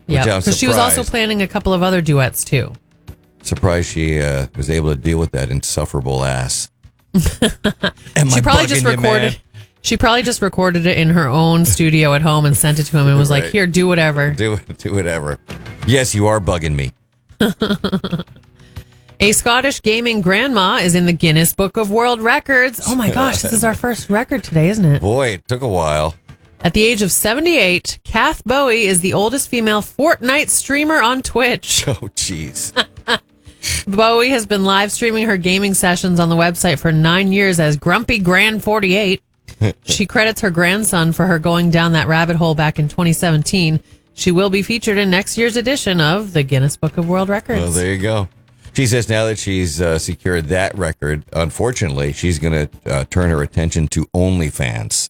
Yeah, I'm because she was also planning a couple of other duets too. Surprised she was able to deal with that insufferable ass. She probably just recorded. She probably just recorded it in her own studio at home and sent it to him and was like, "Here, do whatever. Do whatever." Yes, you are bugging me. A Scottish gaming grandma is in the Guinness Book of World Records. Oh my gosh, this is our first record today, isn't it? Boy, it took a while. At the age of 78, Kath Bowie is the oldest female Fortnite streamer on Twitch. Oh, jeez. Bowie has been live streaming her gaming sessions on the website for 9 years as Grumpy Gran 48. She credits her grandson for her going down that rabbit hole back in 2017. She will be featured in next year's edition of the Guinness Book of World Records. Well, there you go. She says now that she's secured that record, unfortunately, she's going to turn her attention to OnlyFans.